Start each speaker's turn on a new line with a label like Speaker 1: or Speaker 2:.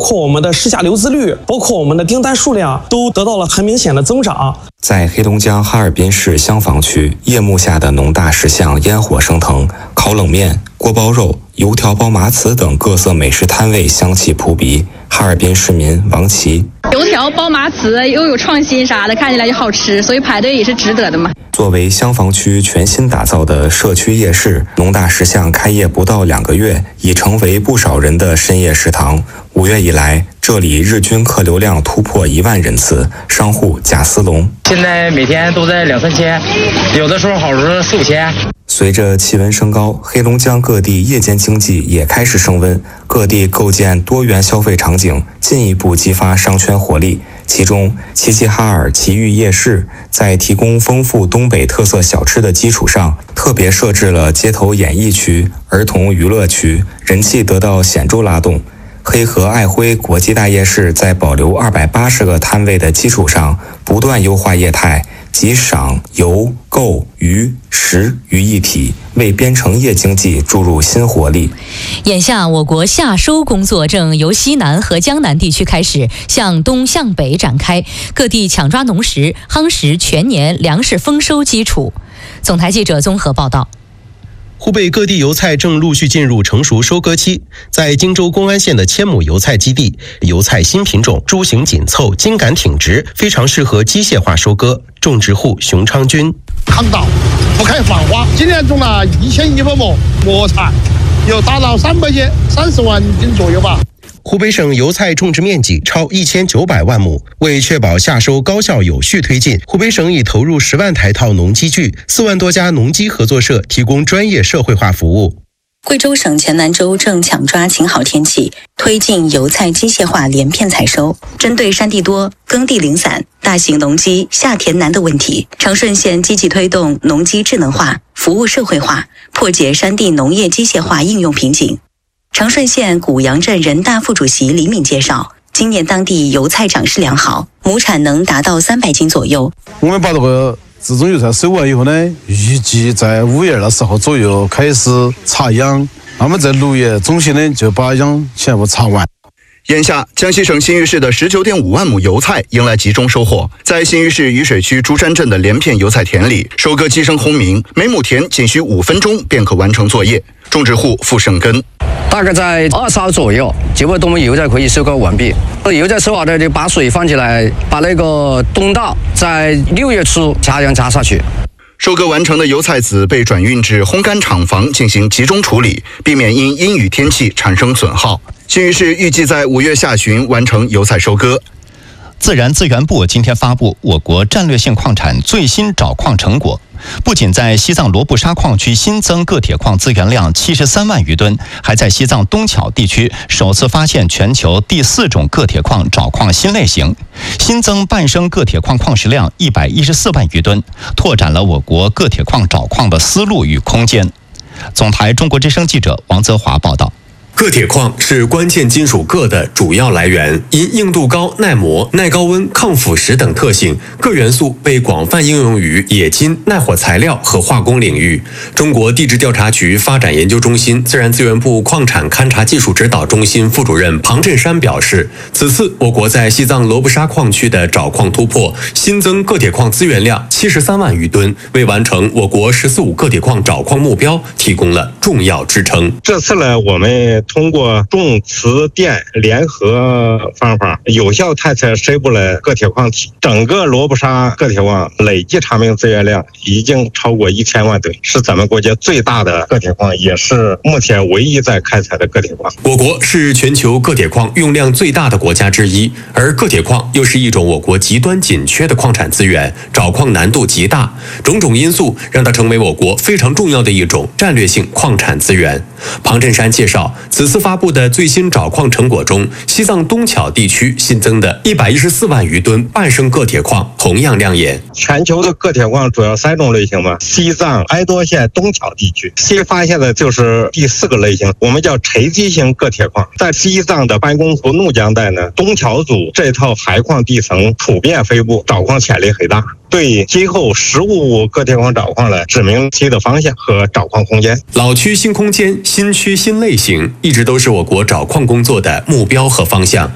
Speaker 1: 括我们的市价流资率，包括我们的订单数量都得到了很明显的增长。
Speaker 2: 在黑龙江哈尔滨市香坊区，夜幕下的农大石巷烟火升腾，烤冷面、锅包肉、油条包麻糍等各色美食摊位香气扑鼻。哈尔滨市民王琦：
Speaker 3: 油条包麻糍又有创新啥的，看起来就好吃，所以排队也是值得的嘛。
Speaker 2: 作为香坊区全新打造的社区夜市，农大石巷开业不到2个月，已成为不少人的深夜食堂。5月以来，这里日均客流量突破1万人次。商户贾思龙：
Speaker 4: 现在每天都在2、3千，有的时候好时候4、5千。
Speaker 2: 随着气温升高，黑龙江各地夜间经济也开始升温，各地构建多元消费场景，进一步激发商圈活力。其中，齐齐哈尔奇遇夜市在提供丰富东北特色小吃的基础上，特别设置了街头演艺区、儿童娱乐区，人气得到显著拉动。黑河爱辉国际大夜市在保留280个摊位的基础上，不断优化业态，集赏、游、购、娱、食于一体，为边城夜经济注入新活力。
Speaker 5: 眼下，我国夏收工作正由西南和江南地区开始，向东向北展开，各地抢抓农时，夯实全年粮食丰收基础。总台记者综合报道。
Speaker 6: 湖北各地油菜正陆续进入成熟收割期，在荆州公安县的千亩油菜基地，油菜新品种株形紧凑、茎秆挺直，非常适合机械化收割。种植户熊昌军：
Speaker 7: 抗稻不开放花，今年种了1100亩磨菜，有达到300斤，30万斤左右吧。
Speaker 6: 湖北省油菜种植面积超1900万亩，为确保夏收高效有序推进，湖北省已投入10万台套农机具，4万多家农机合作社提供专业社会化服务。
Speaker 8: 贵州省黔南州正抢抓晴好天气，推进油菜机械化连片采收。针对山地多、耕地零散、大型农机下田难的问题，长顺县积极推动农机智能化、服务社会化，破解山地农业机械化应用瓶颈。长顺县古阳镇人大副主席李敏介绍，今年当地油菜长势良好，亩产能达到300斤左右。
Speaker 9: 我们把这个自种油菜收完以后呢，预计在5月的时候左右开始插秧，那么在6月中旬呢就把秧全部插完。
Speaker 10: 眼下，江西省新余市的19.5万亩油菜迎来集中收获。在新余市雨水区珠山镇的连片油菜田里，收割机声轰鸣，每亩田仅需5分钟便可完成作业。种植户付胜根：
Speaker 11: 大概在20号左右，就把我们油菜可以收割完毕。油菜收好的就把水放起来，把那个冬稻在6月初加秧加下去。
Speaker 10: 收割完成的油菜籽被转运至烘干厂房进行集中处理，避免因阴雨天气产生损耗。新余市预计在5月下旬完成油菜收割。
Speaker 12: 自然资源部今天发布我国战略性矿产最新找矿成果，不仅在西藏罗布沙矿区新增铬铁矿资源量73万余吨，还在西藏东巧地区首次发现全球第4种铬铁矿找矿新类型，新增半升铬铁矿矿石量114万余吨，拓展了我国铬铁矿找矿的思路与空间。总台中国之声记者王泽华报道。
Speaker 13: 铬铁矿是关键金属铬的主要来源，因硬度高、耐磨、耐高温、抗腐蚀等特性，铬元素被广泛应用于冶金、耐火材料和化工领域。中国地质调查局发展研究中心自然资源部矿产勘察技术指导中心副主任庞振山表示，此次我国在西藏罗布沙矿区的找矿突破，新增铬铁矿资源量73万余吨，为完成我国“14·5”铬铁矿找矿目标提供了重要支撑。
Speaker 14: 这次呢，我们通过重磁电联合方法，有效探测深部的铬铁矿体。整个罗布沙铬铁矿累计查明资源量已经超过1000万吨，是咱们国家最大的铬铁矿，也是目前唯一在开采的铬铁矿。
Speaker 13: 我国是全球铬铁矿用量最大的国家之一，而铬铁矿又是一种我国极端紧缺的矿产资源，找矿难度极大，种种因素让它成为我国非常重要的一种战略性矿产资源。庞振山介绍，此次发布的最新找矿成果中，西藏东巧地区新增的114万余吨半升铬铁矿同样亮眼。
Speaker 14: 全球的铬铁矿主要3种类型嘛，西藏哀多县东巧地区新发现的就是第4个类型，我们叫沉积型铬铁矿。在西藏的班公湖怒江带呢，东巧组这套海矿地层普遍分布，找矿潜力很大，对今后15铬铁矿找矿了指明新的方向和找矿空间。
Speaker 13: 老区新空间、新区新类型，一直都是我国找矿工作的目标和方向。